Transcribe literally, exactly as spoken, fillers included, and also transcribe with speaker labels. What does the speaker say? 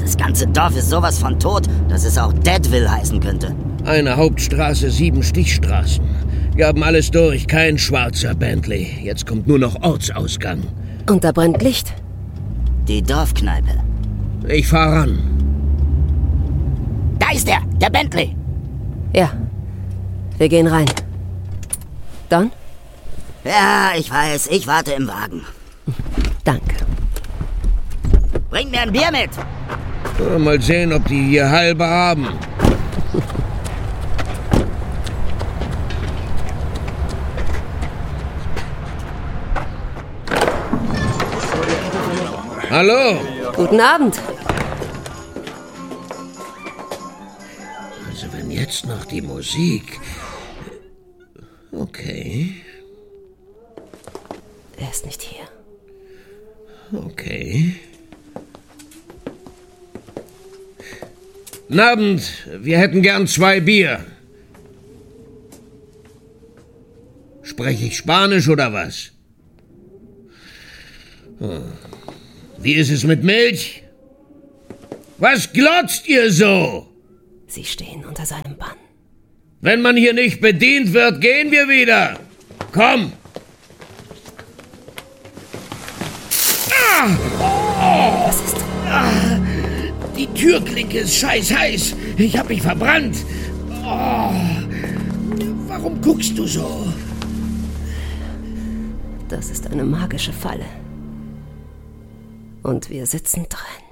Speaker 1: Das ganze Dorf ist sowas von tot, dass es auch Deadville heißen könnte.
Speaker 2: Eine Hauptstraße, sieben Stichstraßen. Wir haben alles durch, kein schwarzer Bentley. Jetzt kommt nur noch Ortsausgang.
Speaker 3: Und da brennt Licht.
Speaker 1: Die Dorfkneipe.
Speaker 2: Ich fahr ran.
Speaker 1: Da ist er, der Bentley.
Speaker 3: Ja, wir gehen rein. Don?
Speaker 1: Ja, ich weiß, ich warte im Wagen.
Speaker 3: Danke.
Speaker 1: Bring mir ein Bier mit.
Speaker 2: Ja, mal sehen, ob die hier halbe haben. Hallo?
Speaker 3: Guten Abend.
Speaker 2: Also wenn jetzt noch die Musik... Okay.
Speaker 3: Er ist nicht hier.
Speaker 2: Okay. Guten Abend. Wir hätten gern zwei Bier. Spreche ich Spanisch oder was? Hm. Wie ist es mit Milch? Was glotzt ihr so?
Speaker 3: Sie stehen unter seinem Bann.
Speaker 2: Wenn man hier nicht bedient wird, gehen wir wieder. Komm. Ah! Oh!
Speaker 3: Was ist?
Speaker 2: Ah! Die Türklinke ist scheiß heiß. Ich hab mich verbrannt. Oh! Warum guckst du so?
Speaker 3: Das ist eine magische Falle. Und wir sitzen drin.